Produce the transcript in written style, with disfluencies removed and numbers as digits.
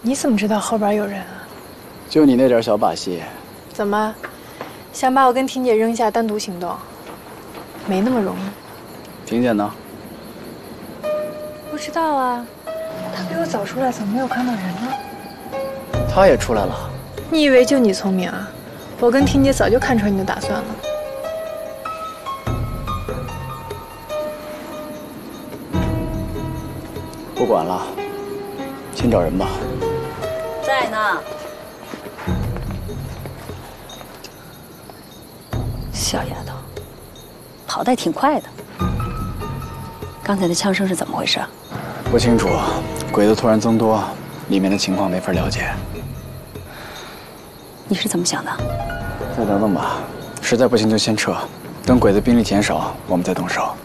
你怎么知道后边有人啊？ 就你那点小把戏， 怎么，想把我跟婷姐扔下单独行动？没那么容易。 婷姐呢？ 不知道啊，她比我早出来，怎么没有看到人呢？ 她也出来了。 你以为就你聪明啊？我跟婷姐早就看穿你的打算了。 不管了，先找人吧。 在呢。小丫头，跑得也挺快的。刚才的枪声是怎么回事？ 不清楚，鬼子突然增多，里面的情况没法了解。 你是怎么想的？ 再等等吧，实在不行就先撤，等鬼子兵力减少，我们再动手。